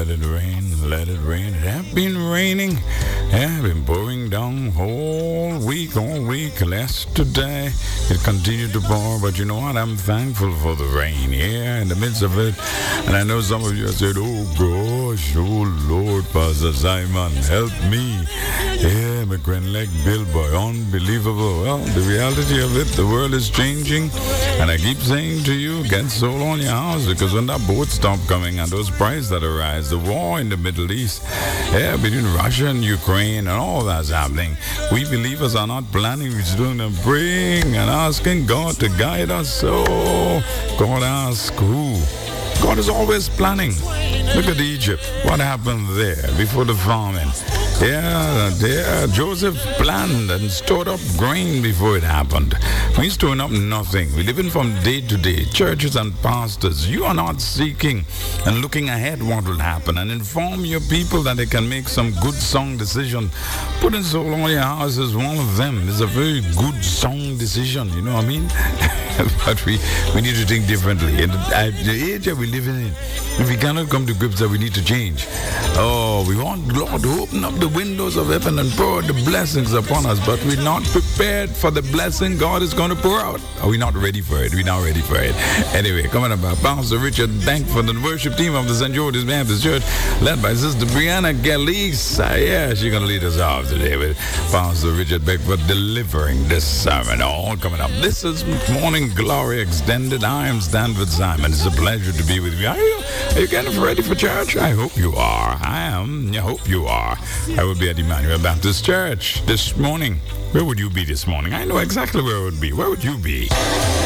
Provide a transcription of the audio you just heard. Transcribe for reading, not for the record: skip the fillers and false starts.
let it rain, let it rain. It have been raining, have been pouring down all week. Yesterday it continued to pour, but you know what? I'm thankful for the rain here in the midst of it. And I know some of you have said, oh gosh, oh Lord, Pastor Simon, help me. Yeah, McGrenleg Billboy, unbelievable. Well, the reality of it, the world is changing. And I keep saying to you, get soul on your house, because when that boat stop coming and those prices that arise, the war in the Middle East, between Russia and Ukraine and all that's happening, we believers are not planning, we're doing and praying and asking God to guide us. So God asks who? God is always planning. Look at Egypt. What happened there before the famine? Yeah, Joseph planned and stored up grain before it happened. We're storing up nothing. We're living from day to day. Churches and pastors, you are not seeking and looking ahead what will happen and inform your people that they can make some good song decision. Putting soul on your house is one of them. It's a very good song decision, you know what I mean? But we need to think differently. And the age that we're living in, if we cannot come to grips that we need to change, we want Lord to open up the windows of heaven and pour the blessings upon us, but we're not prepared for the blessing God is going to pour out. Are we not ready for it? We're not ready for it. Anyway, coming up, Pastor Richard Bankford and the worship team of the St. George's Baptist Church, led by Sister Brianna Galisa. Yeah, she's going to lead us off today with Pastor Richard Bankford delivering this sermon. All coming up. This is Morning Glory Extended. I am Stanford Simon. It's a pleasure to be with you. Are you getting ready for church? I hope you are. I am. I hope you are. I will be at Emmanuel Baptist Church this morning. Where would you be this morning? I know exactly where I would be. Where would you be?